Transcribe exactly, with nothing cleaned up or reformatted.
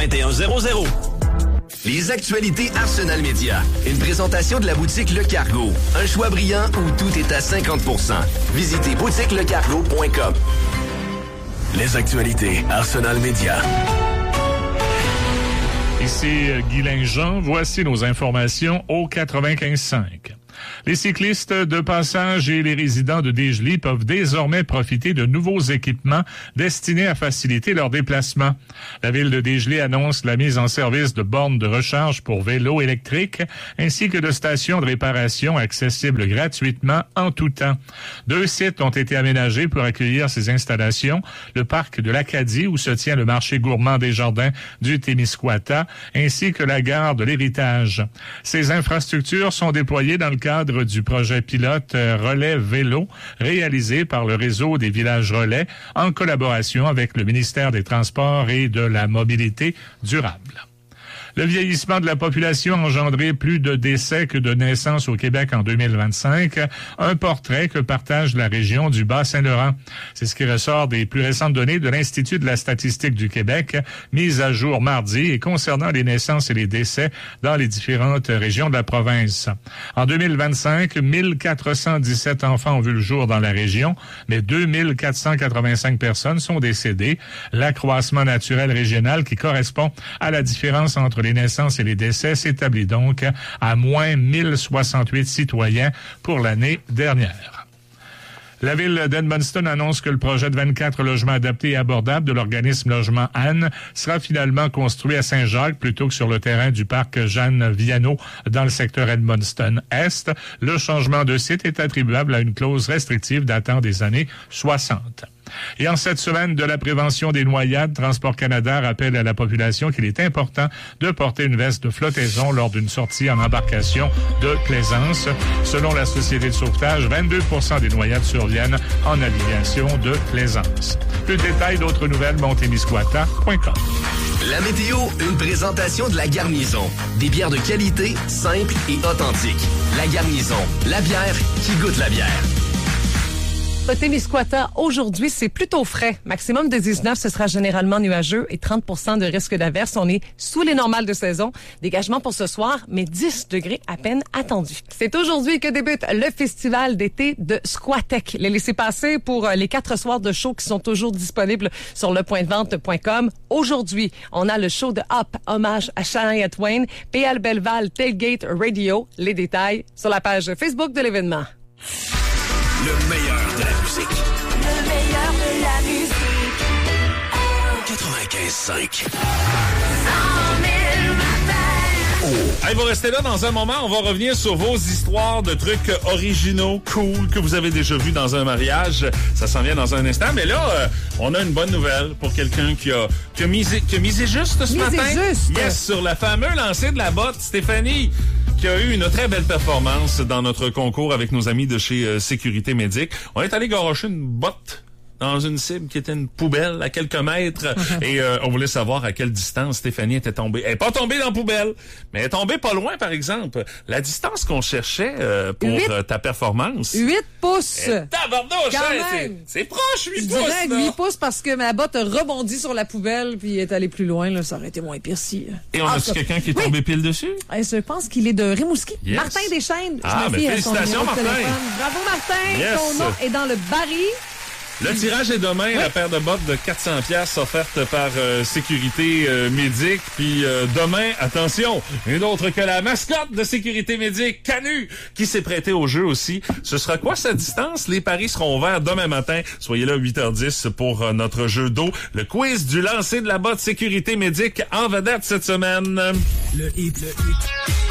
vingt et un zéro zéro. Les actualités Arsenal Média. Une présentation de la boutique Le Cargo. Un choix brillant où tout est à cinquante pour cent. Visitez boutique le cargo point com. Les actualités Arsenal Média. Ici Guylain Jean, voici nos informations au quatre-vingt-quinze cinq. Les cyclistes de passage et les résidents de Dégelée peuvent désormais profiter de nouveaux équipements destinés à faciliter leur déplacement. La ville de Dégelée annonce la mise en service de bornes de recharge pour vélos électriques ainsi que de stations de réparation accessibles gratuitement en tout temps. Deux sites ont été aménagés pour accueillir ces installations, le parc de l'Acadie où se tient le marché gourmand des jardins du Témiscouata ainsi que la gare de l'Héritage. Ces infrastructures sont déployées dans le cadre du projet pilote Relais Vélo réalisé par le réseau des villages relais en collaboration avec le ministère des Transports et de la Mobilité durable. Le vieillissement de la population a engendré plus de décès que de naissances au Québec en deux mille vingt-cinq, un portrait que partage la région du Bas-Saint-Laurent. C'est ce qui ressort des plus récentes données de l'Institut de la statistique du Québec, mises à jour mardi et concernant les naissances et les décès dans les différentes régions de la province. En deux mille vingt-cinq, mille quatre cent dix-sept enfants ont vu le jour dans la région, mais deux mille quatre cent quatre-vingt-cinq personnes sont décédées. L'accroissement naturel régional qui correspond à la différence entre les naissances et les décès s'établit donc à moins mille soixante-huit citoyens pour l'année dernière. La ville d'Edmundston annonce que le projet de vingt-quatre logements adaptés et abordables de l'organisme Logement Anne sera finalement construit à Saint-Jacques plutôt que sur le terrain du parc Jeanne Viano dans le secteur Edmundston-Est. Le changement de site est attribuable à une clause restrictive datant des années soixante. Et en cette semaine de la prévention des noyades, Transport Canada rappelle à la population qu'il est important de porter une veste de flottaison lors d'une sortie en embarcation de plaisance. Selon la Société de sauvetage, vingt-deux pour cent des noyades surviennent en navigation de plaisance. Plus de détails, d'autres nouvelles, montémiscouata point com. La météo, une présentation de La Garnison. Des bières de qualité, simples et authentiques. La Garnison, la bière qui goûte la bière. Au Témiscouata, aujourd'hui, c'est plutôt frais. Maximum de dix-neuf, ce sera généralement nuageux et trente pour cent de risque d'averse. On est sous les normales de saison. Dégagement pour ce soir, mais dix degrés à peine attendus. C'est aujourd'hui que débute le festival d'été de Squatec. Les laissez-passer pour les quatre soirs de show qui sont toujours disponibles sur le point de vente point com. Aujourd'hui, on a le show de Hop, hommage à Shania Twain, P L Belval, Tailgate Radio. Les détails sur la page Facebook de l'événement. Le meilleur de la musique. Le meilleur de la musique. quatre-vingt-quinze cinq. cent mille matins. Oh. Hey, vous restez là dans un moment. On va revenir sur vos histoires de trucs originaux, cool, que vous avez déjà vus dans un mariage. Ça s'en vient dans un instant. Mais là, euh, on a une bonne nouvelle pour quelqu'un qui a, qui a, misé, qui a misé juste ce misé matin. Juste. Yes, sur la fameuse lancée de la botte, Stéphanie, qui a eu une très belle performance dans notre concours avec nos amis de chez euh, Sécurité Médic. On est allé garocher une botte dans une cible qui était une poubelle à quelques mètres et euh, on voulait savoir à quelle distance Stéphanie était tombée. Elle n'est pas tombée dans la poubelle, mais elle est tombée pas loin, par exemple. La distance qu'on cherchait euh, pour euh, ta performance... huit pouces! Eh, tabarnouche, hein, c'est, c'est proche, huit pouces! Je dirais huit pouces parce que ma botte a rebondi sur la poubelle puis est allée plus loin. Là, ça aurait été moins pire si... Et on ah, a-tu ça... quelqu'un qui est tombé oui. pile dessus? Je pense qu'il est de Rimouski. Yes. Martin Deschênes. Ah, je ben félicitations, Martin! Bravo, Martin! Yes. Ton nom est dans le baril. Le tirage est demain, oui. La paire de bottes de quatre cents piastres offerte par euh, Sécurité euh, Médic. Puis euh, demain, attention, une autre que la mascotte de Sécurité Médic, Canu, qui s'est prêté au jeu aussi. Ce sera quoi sa distance? Les paris seront ouverts demain matin. Soyez là à huit heures dix pour euh, notre jeu d'eau. Le quiz du lancer de la botte Sécurité Médic en vedette cette semaine. Le hit, le hit.